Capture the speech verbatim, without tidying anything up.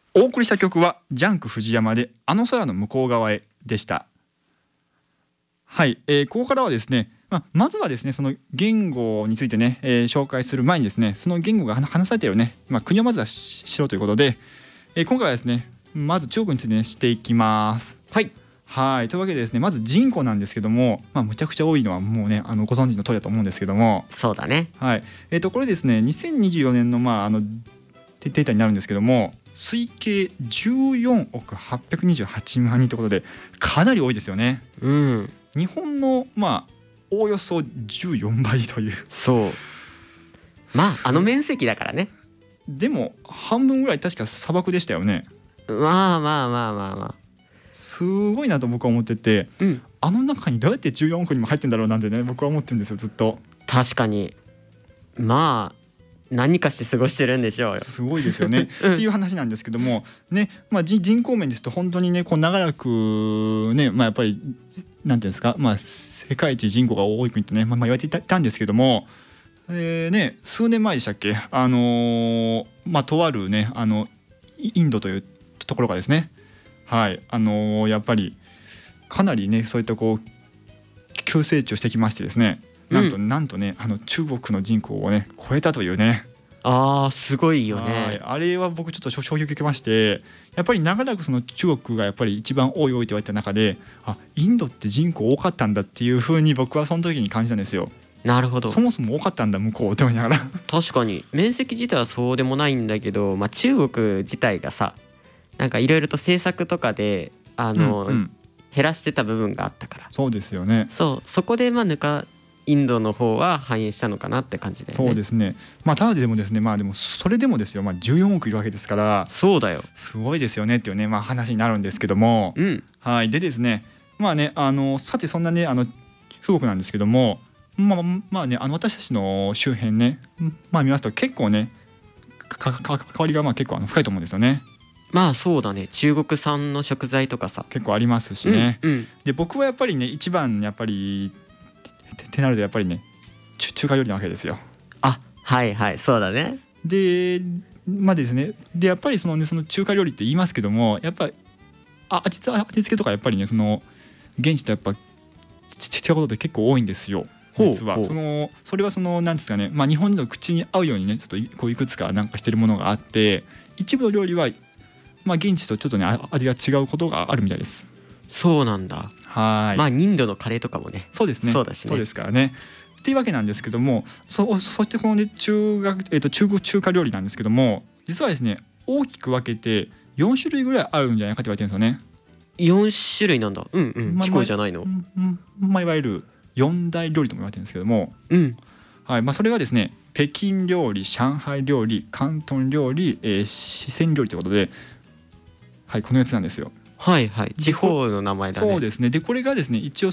お送りした曲はジャンク藤山であの空の向こう側へでした。はい、えー、ここからはですね、まあ、まずはですねその言語についてね、えー、紹介する前にですねその言語が話されているね、まあ、国をまずは知ろうということで、えー、今回はですねまず中国について、ね、していきます。 はいはいというわけでですねまず人口なんですけども、まあ、むちゃくちゃ多いのはもうねあのご存知の通りだと思うんですけども、 そうだね。 はいえー、とこれですねにせんにじゅうよねんのまああのデータになるんですけども推計じゅうよんおくはっぴゃくにじゅうはちまんにんということでかなり多いですよね。 うん日本のまあおおよそじゅうよんばいという。 そうまああの面積だからね。 でも半分ぐらい確か砂漠でしたよね。 まあまあまあまあまあすごいなと僕は思ってて、うん、あの中にどうやってじゅうよんおくにも入ってんだろうなんてね僕は思ってるんですよずっと。 確かにまあ何かして過ごしてるんでしょうよ。 すごいですよね、うん、っていう話なんですけどもね、まあ、人口面ですと本当にねこう長らくね、まあ、やっぱりなんていうんですか、まあ、世界一人口が多い国ってね、まあ、言われていたんですけども、えーね、数年前でしたっけ、あのーまあ、とあるねあのインドというところがですね、はいあのー、やっぱりかなりねそういったこう急成長してきましてですねなんと、うん、なんとねあの中国の人口をね超えたというね。 あーすごいよね。 あれは僕ちょっと衝撃を受けまして、やっぱり長らくその中国がやっぱり一番多い多いと言われた中で、あインドって人口多かったんだっていう風に僕はその時に感じたんですよ。 なるほど。 そもそも多かったんだ向こうって思いながら確かに面積自体はそうでもないんだけど、まあ、中国自体がさなんかいろいろと政策とかであの、うんうん、減らしてた部分があったから。 そうですよね。 そうそこでまあ抜かインドの方は反映したのかなって感じだよね。 そうですね。まあただでもですねまあでもそれでもですよ、まあ、じゅうよんおくいるわけですから。 そうだよすごいですよねっていうね、まあ、話になるんですけども、 うん、 はいでですねまあねあのさてそんなねあの中国なんですけどもまあまあねあの私たちの周辺ねまあ見ますと結構ねかか関わりがまあ結構あの深いと思うんですよね。 まあそうだね中国産の食材とかさ結構ありますしね、 うんうん、 で僕はやっぱりね一番やっぱりってなるとやっぱりね中華料理なわけですよ。 あはいはいそうだね。 でまあですねでやっぱりそのねその中華料理って言いますけどもやっぱりあ味付けとかやっぱりねその現地とやっぱ違うことって結構多いんですよ。実はそのそれはそのなんですかね、まあ、日本人の口に合うようにねちょっとこういくつかなんかしてるものがあって一部の料理はまあ現地とちょっとね味が違うことがあるみたいです。 そうなんだ。 はいまあインドのカレーとかもねそうですねそうだしね。 そうですからねっていうわけなんですけども そ, そしてこの、ね、中学、えー、と中国中華料理なんですけども実はですね大きく分けてよんしゅるいぐらいあるんじゃないかって言われてるんですよね。 よんしゅるいなんだ。うんうん、 まあ、 気候じゃないの、 まあ、いわゆるよん大料理とも言われてるんですけども、 うんはいまあ、それがですね北京料理上海料理広東料理、えー、四川料理ということで、はい、このやつなんですよ。 はいはい地方の名前だね。 そうですねでこれがですね一応